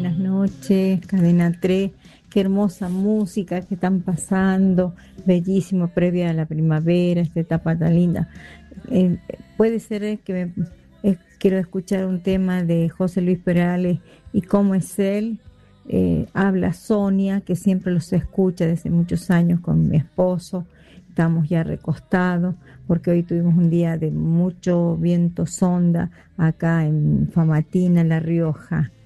buenas noches, Cadena 3. Qué hermosa música que están pasando, bellísimo, previa a la primavera, esta etapa tan linda. Puede ser quiero escuchar un tema de José Luis Perales y cómo es él. Habla Sonia, que siempre los escucha desde muchos años con mi esposo. Estamos ya recostados porque hoy tuvimos un día de mucho viento sonda acá en Famatina, en La Rioja.